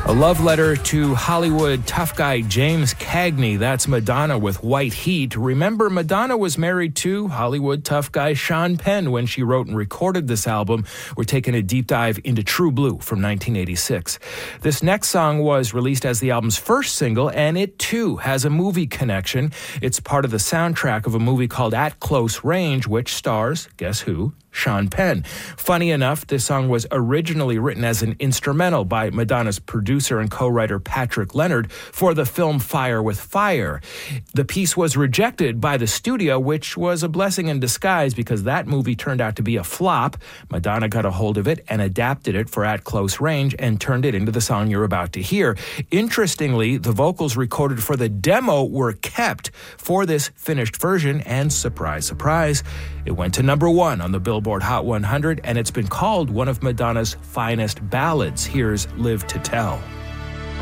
A love letter to Hollywood tough guy James Cagney. That's Madonna with White Heat. Remember, Madonna was married to Hollywood tough guy Sean Penn when she wrote and recorded this album. We're taking a deep dive into True Blue from 1986. This next song was released as the album's first single, and it too has a movie connection. It's part of the soundtrack of a movie called At Close Range, which stars, guess who? Sean Penn. Funny enough, this song was originally written as an instrumental by Madonna's producer and co-writer Patrick Leonard for the film Fire with Fire. The piece was rejected by the studio, which was a blessing in disguise because that movie turned out to be a flop. Madonna got a hold of it and adapted it for At Close Range and turned it into the song you're about to hear. Interestingly, the vocals recorded for the demo were kept for this finished version, and surprise, surprise, it went to number 1 on the Billboard Hot 100, and it's been called one of Madonna's finest ballads. Here's Live to Tell.